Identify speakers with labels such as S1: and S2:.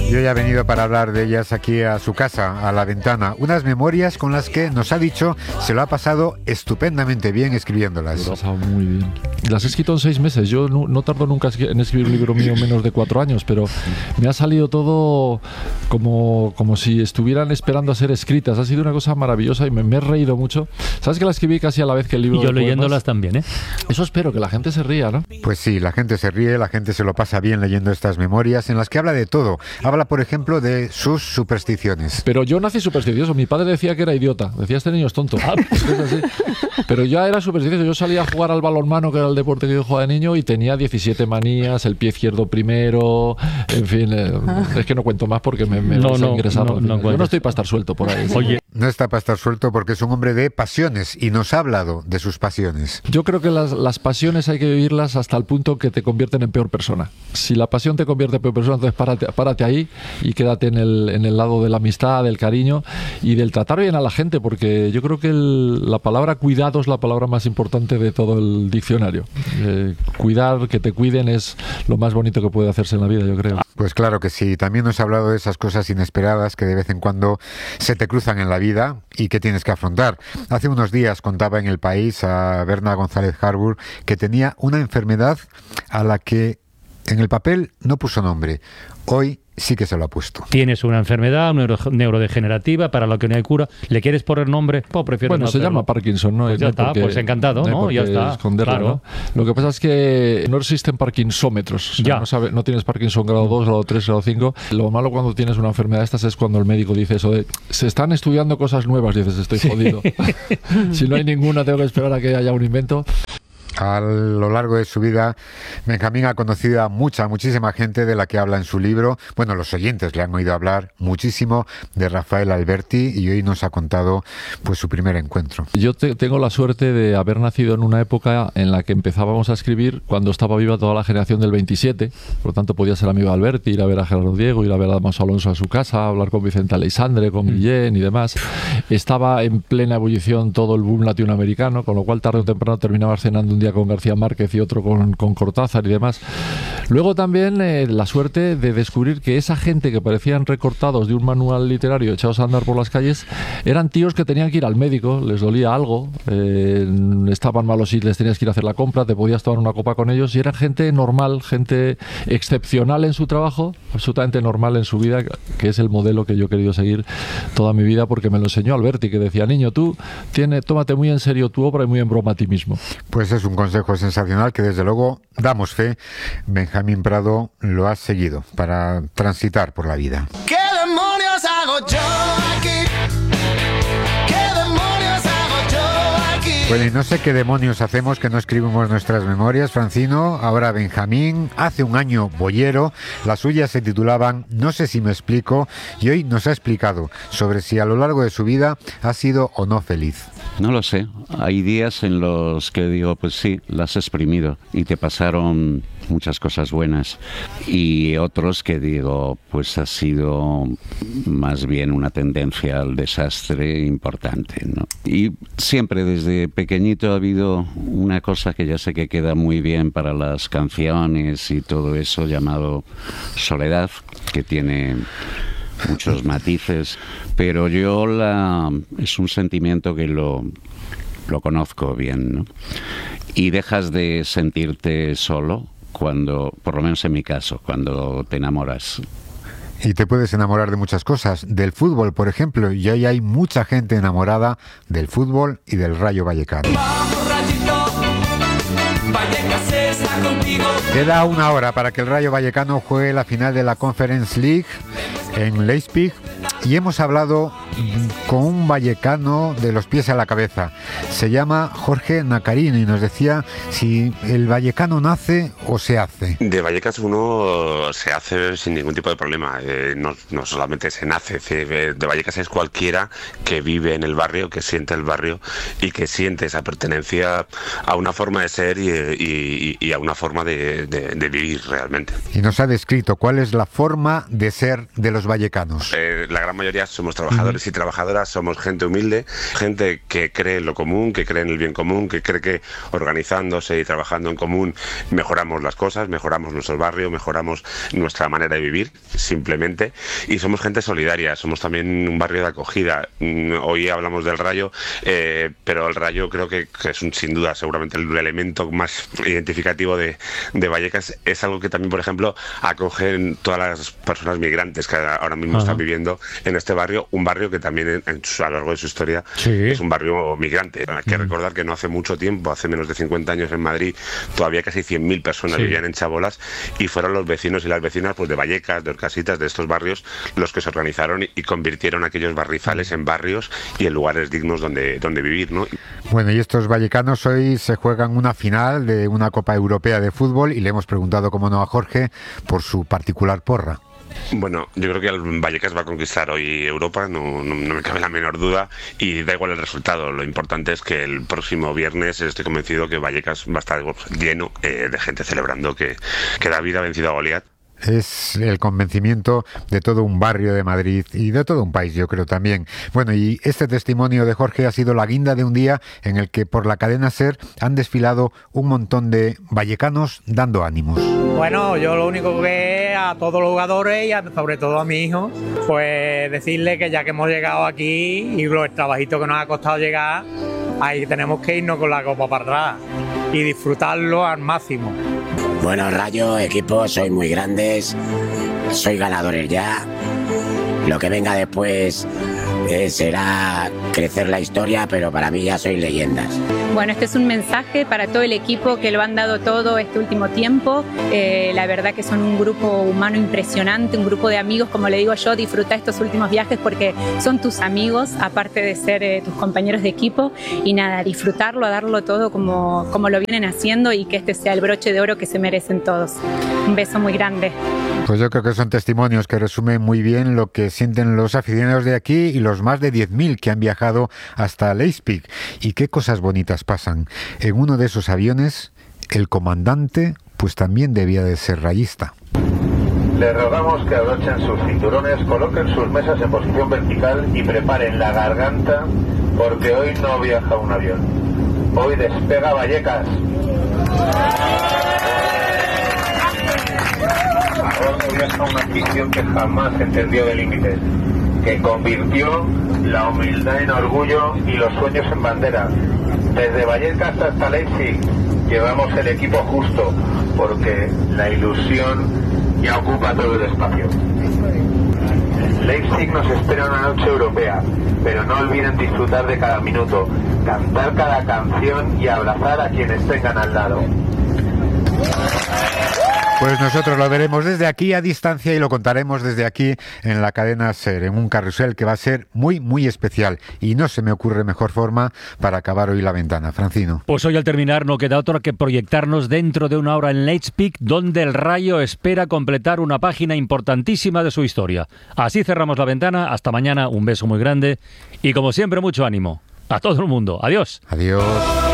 S1: Yo ya he venido para hablar de ellas aquí a su casa, a La Ventana. Unas memorias con las que nos ha dicho se lo ha pasado estupendamente bien escribiéndolas.
S2: Lo ha pasado muy bien. Las he escrito en 6 meses. Yo no tardo nunca en escribir un libro mío menos de 4 años, pero me ha salido todo como si estuvieran esperando a ser escritas. Ha sido una cosa maravillosa y me he reído mucho. ¿Sabes que la escribí casi a la vez que el libro?
S3: Y yo leyéndolas también, ¿eh?
S2: Eso espero, que la gente se ría, ¿no?
S1: Pues sí, la gente se ríe, la gente se lo pasa bien leyendo estas memorias en las que habla de todo. Habla, por ejemplo, de sus supersticiones.
S2: Pero yo nací supersticioso. Mi padre decía que era idiota. Decía, este niño es tonto. Es así. Pero ya era supersticioso. Yo salía a jugar al balonmano, que era el deporte que yo jugaba de niño, y tenía 17 manías, el pie izquierdo primero, en fin. Es que no cuento más porque me vais a ingresar. Yo no estoy para estar suelto por ahí.
S3: Oye,
S1: No está para estar suelto porque es un hombre de pasiones y nos ha hablado de sus pasiones.
S2: Yo creo que las pasiones hay que vivirlas hasta el punto que te convierten en peor persona. Si la pasión te convierte en peor persona, entonces párate ahí y quédate en el lado de la amistad, del cariño y del tratar bien a la gente, porque yo creo que la palabra cuidado es la palabra más importante de todo el diccionario. Cuidar, que te cuiden, es lo más bonito que puede hacerse en la vida, yo creo.
S1: Pues claro que sí. También nos ha hablado de esas cosas inesperadas que de vez en cuando se te cruzan en la vida y que tienes que afrontar. Hace unos días contaba en El País a Berna González Harbour que tenía una enfermedad a la que en el papel no puso nombre. Hoy sí que se lo ha puesto.
S3: tienes una enfermedad neurodegenerativa para la que no hay cura. ¿Le quieres poner nombre? Pues prefiero
S2: Bueno,
S3: no
S2: se
S3: hacerlo.
S2: llama Parkinson, ¿no?
S3: Pues ya está, pues encantado, ¿no? Ya está.
S2: Esconderlo,
S3: Claro.
S2: ¿no? Lo que pasa es que no existen parkinsómetros. O sea,
S3: Ya.
S2: no tienes Parkinson grado 2, grado 3, grado 5. Lo malo cuando tienes una enfermedad de estas es cuando el médico dice eso de se están estudiando cosas nuevas. Dices, estoy jodido. Si no hay ninguna, tengo que esperar a que haya un invento.
S1: A lo largo de su vida, Benjamín ha conocido a muchísima gente de la que habla en su libro. Bueno, los oyentes le han oído hablar muchísimo de Rafael Alberti y hoy nos ha contado pues su primer encuentro.
S2: Yo tengo la suerte de haber nacido en una época en la que empezábamos a escribir cuando estaba viva toda la generación del 27. Por lo tanto, podía ser amigo de Alberti, ir a ver a Gerardo Diego, ir a ver a Damaso Alonso a su casa, hablar con Vicente Aleixandre, con Guillén y demás. Estaba en plena ebullición todo el boom latinoamericano, con lo cual tarde o temprano terminaba cenando un día con García Márquez y otro con Cortázar y demás. Luego también la suerte de descubrir que esa gente que parecían recortados de un manual literario echados a andar por las calles eran tíos que tenían que ir al médico, les dolía algo, estaban malos y les tenías que ir a hacer la compra, te podías tomar una copa con ellos y eran gente normal, gente excepcional en su trabajo, absolutamente normal en su vida, que es el modelo que yo he querido seguir toda mi vida porque me lo enseñó Alberti, que decía, niño, tú tómate muy en serio tu obra y muy en broma a ti mismo.
S1: Pues es un consejo sensacional que desde luego damos fe. Benjamín Prado lo ha seguido para transitar por la vida.
S4: ¿Qué demonios hago yo aquí? ¿Qué demonios hago yo aquí?
S1: Bueno, y no sé qué demonios hacemos que no escribimos nuestras memorias, Francino. Ahora Benjamín, hace un año boyero, las suyas se titulaban No sé si me explico, y hoy nos ha explicado sobre si a lo largo de su vida ha sido o no feliz.
S5: No lo sé. Hay días en los que digo, pues sí, las has exprimido y te pasaron muchas cosas buenas. Y otros que digo, pues ha sido más bien una tendencia al desastre importante, ¿no? Y siempre desde pequeñito ha habido una cosa que ya sé que queda muy bien para las canciones y todo eso, llamado soledad, que tiene muchos matices, pero es un sentimiento que lo conozco bien, ¿no? Y dejas de sentirte solo cuando, por lo menos en mi caso, cuando te enamoras.
S1: Y te puedes enamorar de muchas cosas, del fútbol, por ejemplo, y hoy hay mucha gente enamorada del fútbol y del Rayo Vallecano.
S4: Vamos, Rayito, Vallecas está contigo.
S1: Queda una hora para que el Rayo Vallecano juegue la final de la Conference League en Leipzig y hemos hablado con un vallecano de los pies a la cabeza. Se llama Jorge Nacarino y nos decía si el vallecano nace o se hace.
S6: De Vallecas uno se hace sin ningún tipo de problema, no solamente se nace, de Vallecas es cualquiera que vive en el barrio, que siente el barrio y que siente esa pertenencia a una forma de ser y a una forma de vivir realmente.
S1: Y nos ha descrito cuál es la forma de ser de los vallecanos.
S6: La gran gran mayoría somos trabajadores y trabajadoras, somos gente humilde, gente que cree en lo común, que cree en el bien común, que cree que organizándose y trabajando en común mejoramos las cosas, mejoramos nuestro barrio, mejoramos nuestra manera de vivir, simplemente, y somos gente solidaria, somos también un barrio de acogida. Hoy hablamos del Rayo, pero el Rayo creo que es sin duda seguramente el elemento más identificativo de Vallecas. Es algo que también, por ejemplo, acogen todas las personas migrantes que ahora mismo están viviendo en este barrio, un barrio que también a lo largo de su historia es un barrio migrante. Hay que recordar que no hace mucho tiempo, hace menos de 50 años en Madrid, todavía casi 100.000 personas vivían en chabolas, y fueron los vecinos y las vecinas pues de Vallecas, de Orcasitas, de estos barrios, los que se organizaron y convirtieron aquellos barrizales en barrios y en lugares dignos donde vivir, ¿no?
S1: Bueno, y estos vallecanos hoy se juegan una final de una Copa Europea de fútbol y le hemos preguntado, como no, a Jorge por su particular porra.
S6: Bueno, yo creo que el Vallecas va a conquistar hoy Europa, no me cabe la menor duda, y da igual el resultado. Lo importante es que el próximo viernes estoy convencido que Vallecas va a estar lleno de gente celebrando que David ha vencido a Goliat.
S1: Es el convencimiento de todo un barrio de Madrid y de todo un país, yo creo también. Bueno, y este testimonio de Jorge ha sido la guinda de un día en el que por la cadena SER han desfilado un montón de vallecanos dando ánimos.
S7: Bueno, yo lo único que a todos los jugadores y sobre todo a mi hijo, pues decirle que ya que hemos llegado aquí y los trabajitos que nos ha costado llegar, ahí tenemos que irnos con la copa para atrás y disfrutarlo al máximo.
S8: Bueno, Rayo, equipo, sois muy grandes, sois ganadores ya. Lo que venga después será crecer la historia, pero para mí ya sois leyendas.
S9: Bueno, este es un mensaje para todo el equipo que lo han dado todo este último tiempo. La verdad que son un grupo humano impresionante, un grupo de amigos, como le digo yo, disfruta estos últimos viajes porque son tus amigos, aparte de ser tus compañeros de equipo. Y nada, disfrutarlo, a darlo todo como lo vienen haciendo y que este sea el broche de oro que se merecen todos. Un beso muy grande.
S1: Pues yo creo que son testimonios que resumen muy bien lo que sienten los aficionados de aquí y los más de 10.000 que han viajado hasta Leipzig. Y qué cosas bonitas pasan. En uno de esos aviones, el comandante pues también debía de ser rayista.
S10: Les rogamos que abrochen sus cinturones, coloquen sus mesas en posición vertical y preparen la garganta porque hoy no viaja un avión. Hoy despega Vallecas. Hoy viaja una afición que jamás entendió de límites, que convirtió la humildad en orgullo y los sueños en bandera. Desde Vallecas hasta Leipzig llevamos el equipo justo, porque la ilusión ya ocupa todo el espacio. Leipzig nos espera una noche europea, pero no olviden disfrutar de cada minuto, cantar cada canción y abrazar a quienes tengan al lado.
S1: Pues nosotros lo veremos desde aquí a distancia y lo contaremos desde aquí en la cadena SER, en un carrusel que va a ser muy, muy especial. Y no se me ocurre mejor forma para acabar hoy la ventana. Francino.
S3: Pues hoy al terminar no queda otra que proyectarnos dentro de una hora en Leipzig, donde el Rayo espera completar una página importantísima de su historia. Así cerramos la ventana. Hasta mañana, un beso muy grande y como siempre mucho ánimo. A todo el mundo. Adiós.
S1: Adiós.